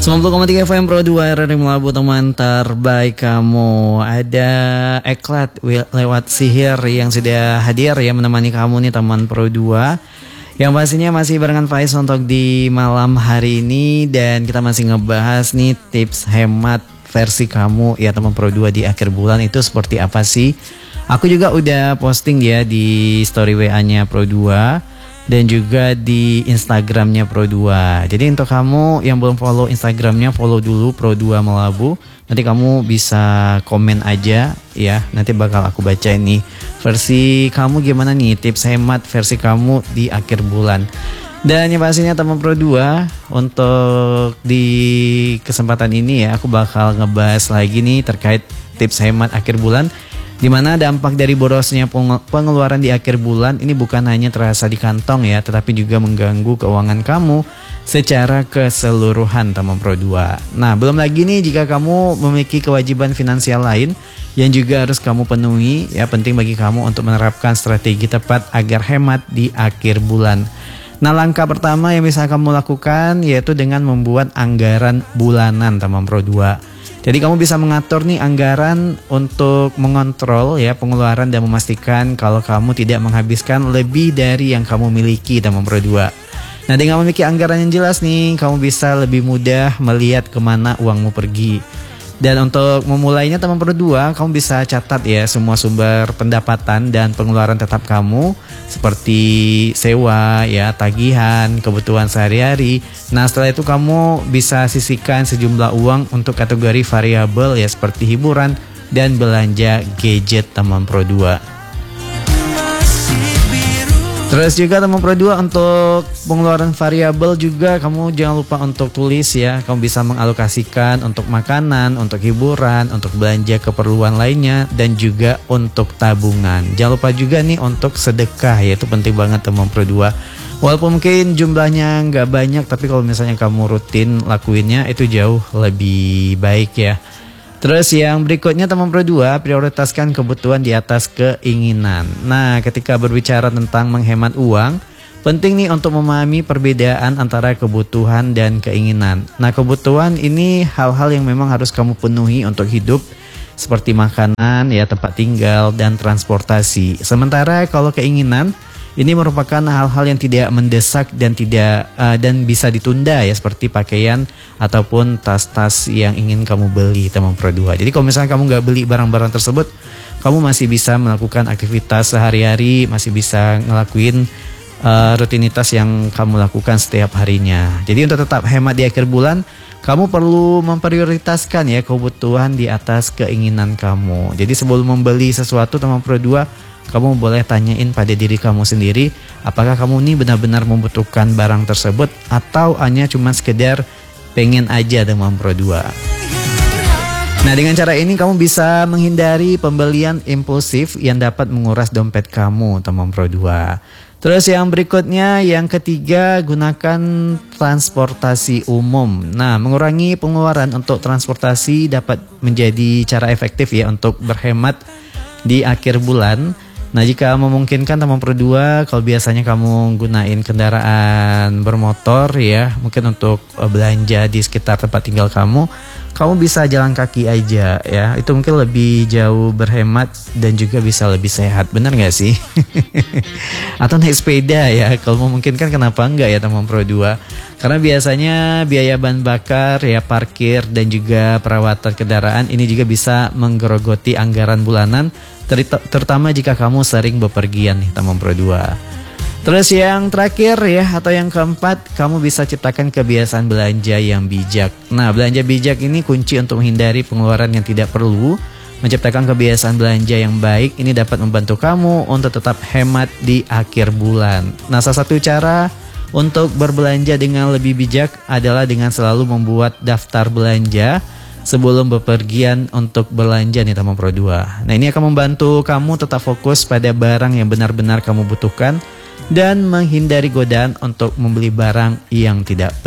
90,3 FM Pro 2 RRI Melabu, teman terbaik kamu. Ada Eklat lewat sihir yang sudah hadir ya menemani kamu nih teman Pro 2. Yang pastinya masih barengan Faiz untuk di malam hari ini. Dan kita masih ngebahas nih tips hemat versi kamu ya teman Pro 2 di akhir bulan itu seperti apa sih. Aku juga udah posting ya di story WA-nya Pro 2 dan juga di Instagramnya Pro 2. Jadi untuk kamu yang belum follow Instagramnya, follow dulu Pro 2 Melabu. Nanti kamu bisa komen aja ya. Nanti bakal aku baca ini versi kamu gimana nih, tips hemat versi kamu di akhir bulan. Dan yang pastinya teman Pro 2, untuk di kesempatan ini ya aku bakal ngebahas lagi nih terkait tips hemat akhir bulan, di mana dampak dari borosnya pengeluaran di akhir bulan ini bukan hanya terasa di kantong ya, tetapi juga mengganggu keuangan kamu secara keseluruhan teman Pro 2. Nah, belum lagi nih jika kamu memiliki kewajiban finansial lain yang juga harus kamu penuhi ya, penting bagi kamu untuk menerapkan strategi tepat agar hemat di akhir bulan. Nah, langkah pertama yang bisa kamu lakukan yaitu dengan membuat anggaran bulanan teman Pro 2. Jadi kamu bisa mengatur nih anggaran untuk mengontrol ya pengeluaran dan memastikan kalau kamu tidak menghabiskan lebih dari yang kamu miliki teman Pro 2. Nah, dengan memiliki anggaran yang jelas nih, kamu bisa lebih mudah melihat kemana uangmu pergi. Dan untuk memulainya teman Pro 2, kamu bisa catat ya semua sumber pendapatan dan pengeluaran tetap kamu seperti sewa ya, tagihan, kebutuhan sehari-hari. Nah, setelah itu kamu bisa sisihkan sejumlah uang untuk kategori variabel ya seperti hiburan dan belanja gadget teman Pro 2. Terus juga teman Pro 2, untuk pengeluaran variabel juga kamu jangan lupa untuk tulis ya. Kamu bisa mengalokasikan untuk makanan, untuk hiburan, untuk belanja keperluan lainnya, dan juga untuk tabungan. Jangan lupa juga nih untuk sedekah ya, itu penting banget teman Pro 2. Walaupun mungkin jumlahnya nggak banyak, tapi kalau misalnya kamu rutin lakuinnya itu jauh lebih baik ya. Terus yang berikutnya teman Pro 2, prioritaskan kebutuhan di atas keinginan. Nah, ketika berbicara tentang menghemat uang, penting nih untuk memahami perbedaan antara kebutuhan dan keinginan. Nah, kebutuhan ini hal-hal yang memang harus kamu penuhi untuk hidup, seperti makanan, ya, tempat tinggal, dan transportasi. Sementara kalau keinginan ini merupakan hal-hal yang tidak mendesak dan dan bisa ditunda ya, seperti pakaian ataupun tas-tas yang ingin kamu beli teman Pro 2. Jadi kalau misalnya kamu nggak beli barang-barang tersebut, kamu masih bisa melakukan aktivitas sehari-hari, masih bisa ngelakuin rutinitas yang kamu lakukan setiap harinya. Jadi untuk tetap hemat di akhir bulan, kamu perlu memprioritaskan ya kebutuhan di atas keinginan kamu. Jadi sebelum membeli sesuatu teman Pro 2, kamu boleh tanyain pada diri kamu sendiri, apakah kamu ini benar-benar membutuhkan barang tersebut atau hanya cuma sekedar pengen aja teman Pro 2. Nah, dengan cara ini kamu bisa menghindari pembelian impulsif yang dapat menguras dompet kamu teman Pro 2. Terus yang berikutnya, yang ketiga, gunakan transportasi umum. Nah, mengurangi pengeluaran untuk transportasi dapat menjadi cara efektif ya untuk berhemat di akhir bulan. Nah, jika memungkinkan teman Pro 2, kalau biasanya kamu gunain kendaraan bermotor ya, mungkin untuk belanja di sekitar tempat tinggal kamu bisa jalan kaki aja ya. Itu mungkin lebih jauh berhemat dan juga bisa lebih sehat, benar gak sih? Atau naik sepeda ya, kalau memungkinkan kenapa enggak ya teman Pro 2? Karena biasanya biaya bahan bakar ya, parkir dan juga perawatan kendaraan ini juga bisa menggerogoti anggaran bulanan, terutama jika kamu sering bepergian nih teman Pro 2. Terus yang terakhir ya, atau yang keempat, kamu bisa ciptakan kebiasaan belanja yang bijak. Nah, belanja bijak ini kunci untuk menghindari pengeluaran yang tidak perlu. Menciptakan kebiasaan belanja yang baik ini dapat membantu kamu untuk tetap hemat di akhir bulan. Nah, salah satu cara untuk berbelanja dengan lebih bijak adalah dengan selalu membuat daftar belanja sebelum bepergian untuk belanja nih teman Pro 2. Nah, ini akan membantu kamu tetap fokus pada barang yang benar-benar kamu butuhkan dan menghindari godaan untuk membeli barang yang tidak penting.